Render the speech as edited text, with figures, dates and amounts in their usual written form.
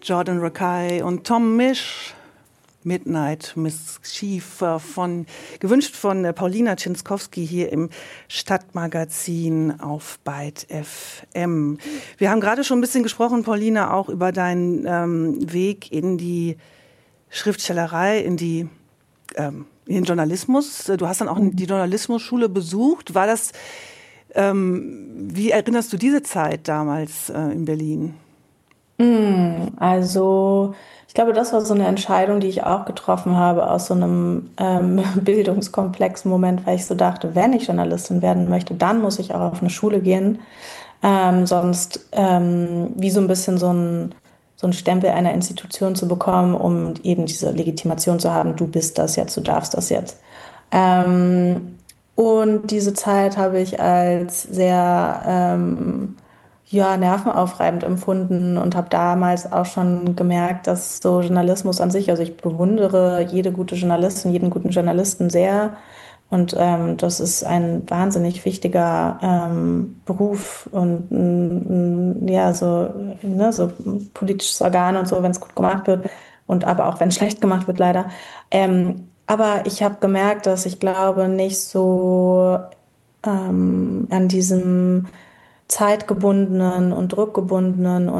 Jordan Rakei und Tom Misch. Midnight Mischief gewünscht von Paulina Czinskowski hier im Stadtmagazin auf Byte FM. Wir haben gerade schon ein bisschen gesprochen, Paulina, auch über deinen Weg in die Schriftstellerei, in den Journalismus. Du hast dann auch die Journalismusschule besucht. War das, wie erinnerst du diese Zeit damals in Berlin? Also ich glaube, das war so eine Entscheidung, die ich auch getroffen habe aus so einem bildungskomplexen Moment, weil ich so dachte, wenn ich Journalistin werden möchte, dann muss ich auch auf eine Schule gehen. Sonst wie so ein bisschen so ein Stempel einer Institution zu bekommen, um eben diese Legitimation zu haben, du bist das jetzt, du darfst das jetzt. Und diese Zeit habe ich als sehr ja, nervenaufreibend empfunden und habe damals auch schon gemerkt, dass so Journalismus an sich, also ich bewundere jede gute Journalistin, jeden guten Journalisten sehr. Und das ist ein wahnsinnig wichtiger Beruf und ja, so, ne, so ein politisches Organ und so, wenn es gut gemacht wird und aber auch wenn es schlecht gemacht wird, leider. Aber ich habe gemerkt, dass ich glaube, nicht so an diesem zeitgebundenen und druckgebundenen